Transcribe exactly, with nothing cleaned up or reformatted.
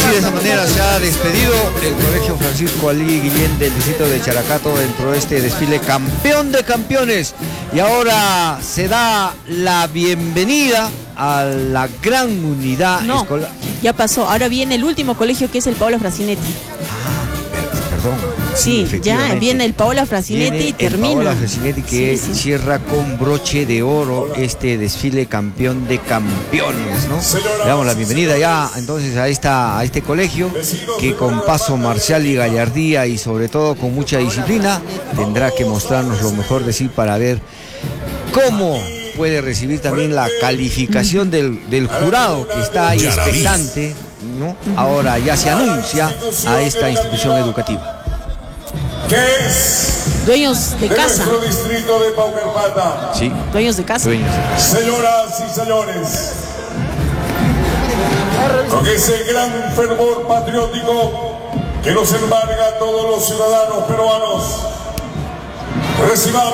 de esa manera se ha despedido el Colegio Francisco Alí Guillén del distrito de Characato dentro de este desfile campeón de campeones. Y ahora se da la bienvenida a la gran unidad no, escolar. Ya pasó, ahora viene el último colegio, que es el Paola Frassinetti. Ah, perdón. Sí, ya viene el Paola Frassinetti viene y termina. El Paola Frassinetti que sí, sí. cierra con broche de oro este desfile campeón de campeones, ¿no? Le damos la bienvenida ya entonces a, esta, a este colegio que con paso marcial y gallardía y sobre todo con mucha disciplina tendrá que mostrarnos lo mejor de sí para ver cómo puede recibir también la calificación del, del jurado que está ahí expectante, ¿no? Ahora ya se anuncia a esta institución educativa. ¿Qué es? Dueños de, de casa. Nuestro distrito de Paucarpata. Sí. Dueños de casa. Dueños de casa. Señoras y señores, con ese gran fervor patriótico que nos embarga a todos los ciudadanos peruanos, recibamos